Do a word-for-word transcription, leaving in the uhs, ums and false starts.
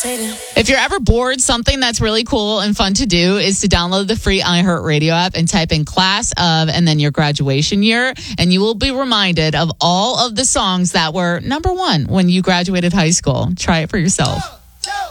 If you're ever bored, something that's really cool and fun to do is to download the free iHeartRadio app and type in class of and then your graduation year. And you will be reminded of all of the songs that were number one when you graduated high school. Try it for yourself.